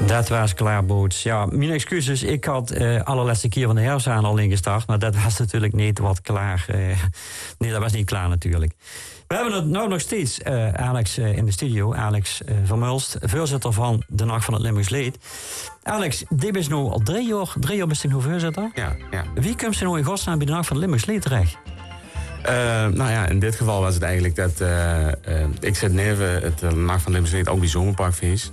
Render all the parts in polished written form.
Dat was klaar, Boots. Ja, mijn excuses. Ik had allerlaatste keer van de herzaan al ingestart. Maar dat was natuurlijk niet wat klaar. Nee, dat was niet klaar natuurlijk. We hebben het nou nog steeds, Alex, in de studio. Alex Vermulst, voorzitter van de Nacht van het Limburgs Leed. Alex, dit is nu al 3 jaar best je nu voorzitter? Ja. Wie komt ze nou in godsnaam bij de Nacht van het Limburgs Leed terecht? Nou ja, in dit geval was het eigenlijk dat ik zit neven het Nacht van het Limburgs Leed ook die zomerparkfeest.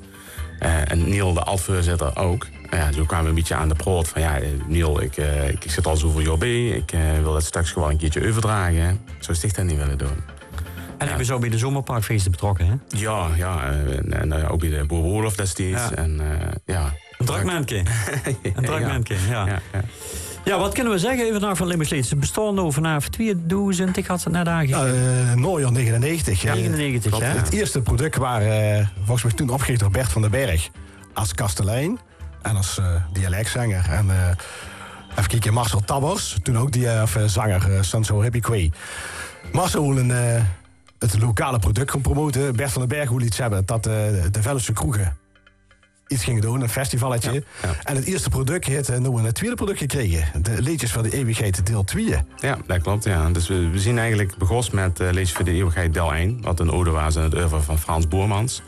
En Niel, de alt-voorzitter, ook. Ja, zo kwamen we een beetje aan de proot van ja, Niel, ik zit al zoveel jaar bij. Ik wil dat straks gewoon een keertje overdragen. Zou sticht dat niet willen doen. En ik ben zo bij de zomerparkfeesten betrokken, hè? Ja. En ook bij de Boer-Wolof destijds. Ja. En, ja. Een drukmanke. Een drukmanke, ja. Ja, wat kunnen we zeggen over de Nacht van Limburgs Leed? Ze bestaan nu vanaf 2000, ik had het net aangegeven. Najaar 99. 99, hè? Het eerste product waren volgens mij toen opgericht door Bert van den Berg. Als kastelein en als dialectzanger. En even kijken, Marcel Tabbers. Toen ook zanger, Sanso Happy Quay. Marcel het lokale product gaan promoten. Bert van den Berg wil iets hebben dat de Veldense kroegen iets gingen doen, een festivalletje. Ja. En het eerste product heeft nu een tweede product gekregen. De Liedjes van de Eeuwigheid deel 2. Ja, dat klopt. Ja. Dus we zien eigenlijk begonnen met Liedjes voor de Eeuwigheid deel 1. Wat een ode was aan het oeuvre van Frans Boermans.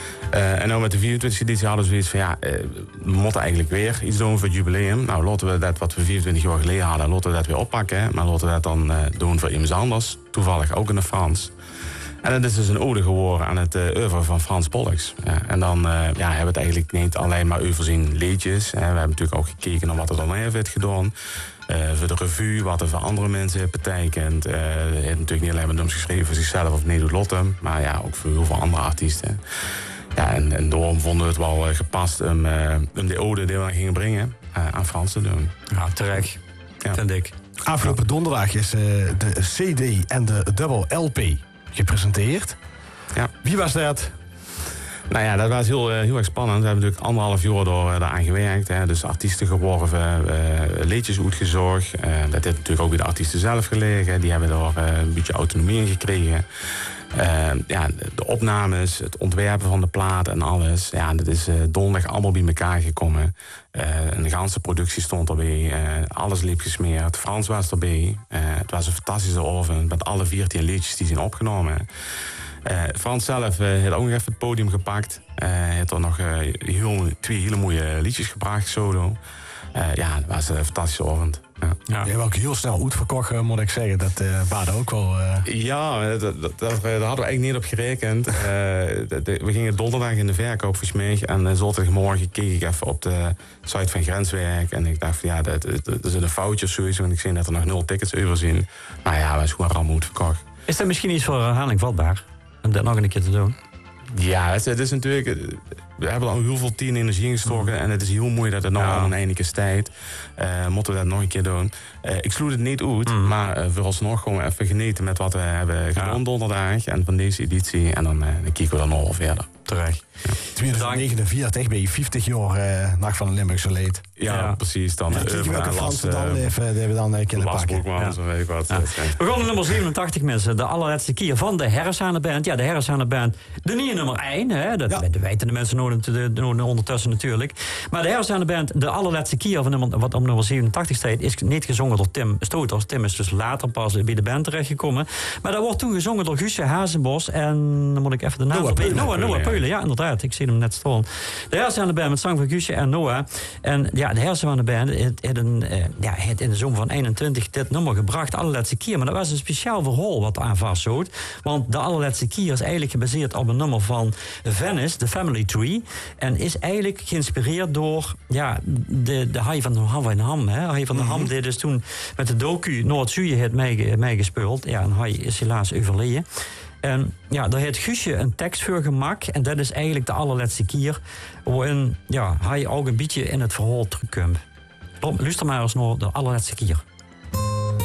En nou met de 24e editie hadden we zoiets van ja, we moeten eigenlijk weer iets doen voor het jubileum. Nou, laten we dat wat we 24 jaar geleden hadden, laten we dat weer oppakken. Maar laten we dat dan doen voor iemand anders. Toevallig ook in het Frans. En dat is dus een ode geworden aan het oeuvre van Frans Pollux. En dan hebben we het eigenlijk niet alleen maar overzien liedjes. We hebben natuurlijk ook gekeken naar wat er dan heeft gedaan. Voor de revue, wat er voor andere mensen heeft betekend. Hij heeft natuurlijk niet alleen maar nummers geschreven voor zichzelf of Nederland Lottem. Maar ja, ook voor heel veel andere artiesten. Ja, en daarom vonden we het wel gepast om de ode die we gingen brengen aan Frans te doen. Ja, terecht. Ja. Vind ik. Afgelopen donderdag is de CD en de dubbel LP gepresenteerd. Ja. Wie was dat? Nou ja, dat was heel erg spannend. We hebben natuurlijk 1,5 jaar daaraan gewerkt. Dus artiesten geworven, liedjes uitgezocht. Dat heeft natuurlijk ook bij de artiesten zelf gelegen. Die hebben daar een beetje autonomie in gekregen. De opnames, het ontwerpen van de plaat en alles. Ja, dat is donderdag allemaal bij elkaar gekomen. En de ganse productie stond erbij. Alles liep gesmeerd. Frans was erbij. Het was een fantastische avond met alle 14 liedjes die zijn opgenomen. Frans zelf heeft ook nog even het podium gepakt. Hij heeft er nog 2 hele mooie liedjes gebracht, solo. Dat was een fantastische avond. Ja. Die hebben ook heel snel uitverkocht, moet ik zeggen. Dat waren ook wel... Ja, daar hadden we eigenlijk niet op gerekend. We gingen donderdag in de verkoop versmeeg. En zaterdagmorgen keek ik even op de site van Grenswerk. En ik dacht van ja, er zit een foutje of zoiets. Want ik zie dat er nog 0 tickets over zijn. Maar ja, dat is gewoon rammen uitverkocht. Is dat misschien iets voor herhaling vatbaar? Om dat nog een keer te doen? Ja, het is natuurlijk... We hebben al heel veel energie ingestoken. En het is heel mooi dat het nou al een eindelijk tijd. Moeten we dat nog een keer doen. Ik sloeg het niet uit. Maar vooralsnog gewoon even genieten met wat we hebben gedaan donderdag. En van deze editie. En dan kijken we dan nog verder. Terecht. Ja. 2049 ben je 50 jaar Nacht van het Limburgse Leed. Ja, precies. Dan welke Fransen dan hebben we dan kunnen pakken. Weet ik wat. Ja. We gaan naar nummer 87, mensen. De allerlaatste keer van de Herreszane-band. Ja, de Herreszane-band. De nieuwe nummer 1. Hè? Dat weten de mensen ondertussen natuurlijk. Maar de Herreszane-band, de allerlaatste keer van wat op nummer 87 staat, is niet gezongen door Tim Stoters. Tim is dus later pas bij de band terechtgekomen. Maar dat wordt toen gezongen door Guusje Hazenbos. En dan moet ik even de naam... Noah Peulen, ja, inderdaad. Ik zie hem net staan. De Herreszane-band met zang van Guusje en Noah. En ja, de Herreszane-band heeft in de zomer van 21 dit nummer gebracht, de allerlaatste keer. Maar dat was een speciaal verhaal wat aan vastzat. Want de allerlaatste keer is eigenlijk gebaseerd op een nummer van Venice, The Family Tree. En is eigenlijk geïnspireerd door de Hai van de Ham. Hai van de Ham die dus toen met de docu Noord-Zuid heeft meegespeeld. Ja, en hij is helaas overleden. En ja, daar heeft Guusje een tekst voor gemaakt. En dat is eigenlijk de allerlaatste keer waarin hij ook een beetje in het verhaal terugkomt. Luister maar eens naar de allerlaatste keer.